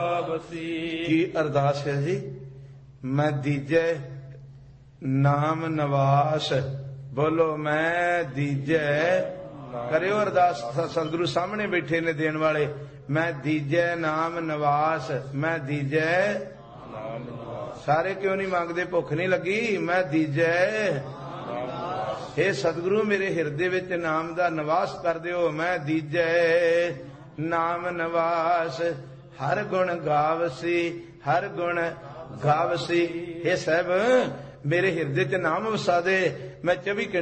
ਕੀ ਅਰਦਾਸ ਹੈ ਜੀ? ਮੈਂ ਦੀਜੈ ਨਾਮ ਨਿਵਾਸ। ਬੋਲੋ ਮੈਂ ਦੀਜੈ। ਕਰਿਓ ਅਰਦਾਸ, ਸਤਿਗੁਰੂ ਸਾਹਮਣੇ ਬੈਠੇ ਨੇ ਦੇਣ ਵਾਲੇ। ਮੈਂ ਦੀਜੈ ਨਾਮ ਨਿਵਾਸ, ਮੈਂ ਦੀਜੈ। ਸਾਰੇ ਕਿਉਂ ਨਹੀਂ ਮੰਗਦੇ? ਭੁੱਖ ਨਹੀਂ ਲੱਗੀ? ਮੈਂ ਦੀਜੈ। हे ਸਤਿਗੁਰੂ ਮੇਰੇ ਹਿਰਦੇ ਵਿੱਚ ਨਾਮ ਦਾ ਨਿਵਾਸ ਕਰ ਦਿਓ। ਮੈਂ ਦੀਜੈ ਨਾਮ ਨਿਵਾਸ। ਹਰ ਗੁਣ ਗਾਵਸੀ, ਹਰ ਗੁਣ ਗਾਵਸੀ। हे ਸਾਹਿਬ ਮੇਰੇ ਹਿਰਦੇ 'ਚ ਨਾਮ ਵਸਾ ਦੇ। ਮੈਂ 24 ਘੰਟੇ